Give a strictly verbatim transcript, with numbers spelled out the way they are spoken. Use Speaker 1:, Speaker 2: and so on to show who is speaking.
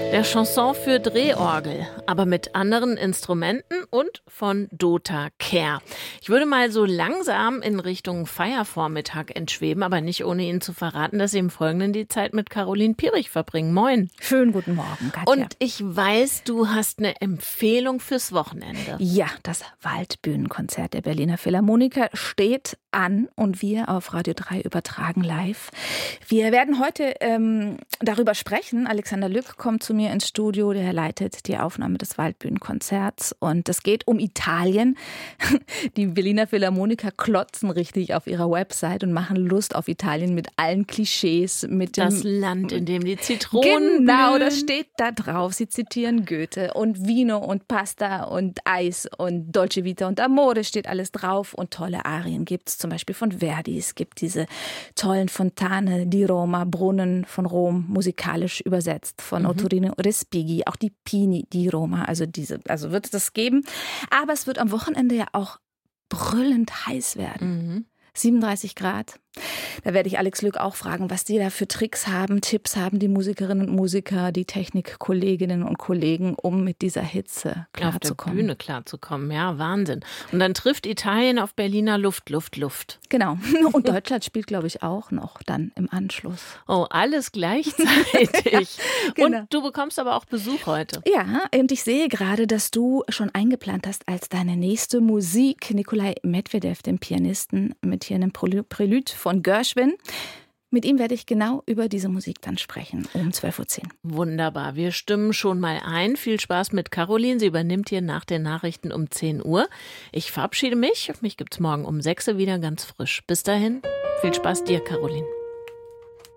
Speaker 1: Der Chanson für Drehorgel, aber mit anderen Instrumenten und von Dota Kehr. Ich würde mal so langsam in Richtung Feiervormittag entschweben, aber nicht ohne Ihnen zu verraten, dass Sie im Folgenden die Zeit mit Caroline Pierich verbringen. Moin.
Speaker 2: Schönen guten Morgen, Katja.
Speaker 1: Und ich weiß, du hast eine Empfehlung fürs Wochenende.
Speaker 2: Ja, das Waldbühnenkonzert der Berliner Philharmoniker steht an und wir auf Radio drei übertragen live. Wir werden heute ähm, darüber sprechen. Alexander Lück kommt zu mir ins Studio, der leitet die Aufnahme des Waldbühnenkonzerts und es geht um Italien. Die Berliner Philharmoniker klotzen richtig auf ihrer Website und machen Lust auf Italien mit allen Klischees. Mit dem
Speaker 1: das Land, in dem die Zitronen
Speaker 2: Genau,
Speaker 1: blühen.
Speaker 2: das steht da drauf. Sie zitieren Goethe und Vino und Pasta und Eis und Dolce Vita und Amore steht alles drauf und tolle Arien gibt's, zum Beispiel von Verdi. Es gibt diese tollen Fontane di Roma, Brunnen von Rom, musikalisch übersetzt von mhm. Ottorino Respighi, auch die Pini di Roma, also diese, also wird es das geben. Aber es wird am Wochenende ja auch brüllend heiß werden. Mhm. siebenunddreißig Grad. Da werde ich Alex Lück auch fragen, was die da für Tricks haben, Tipps haben, die Musikerinnen und Musiker, die Technikkolleginnen und Kollegen, um mit dieser Hitze klarzukommen.
Speaker 1: Auf der Bühne klarzukommen, ja, Wahnsinn. Und dann trifft Italien auf Berliner Luft, Luft, Luft.
Speaker 2: Genau. Und Deutschland spielt, glaube ich, auch noch dann im Anschluss.
Speaker 1: Oh, alles gleichzeitig.
Speaker 2: Genau.
Speaker 1: Und du bekommst aber auch Besuch heute.
Speaker 2: Ja, und ich sehe gerade, dass du schon eingeplant hast als deine nächste Musik Nikolai Medvedev, den Pianisten, mit hier einem Prälud von Gershwin. Mit ihm werde ich genau über diese Musik dann sprechen, um zwölf Uhr zehn.
Speaker 1: Wunderbar, wir stimmen schon mal ein. Viel Spaß mit Caroline, sie übernimmt hier nach den Nachrichten um zehn Uhr. Ich verabschiede mich, mich gibt's morgen um sechs Uhr wieder ganz frisch. Bis dahin, viel Spaß dir, Caroline.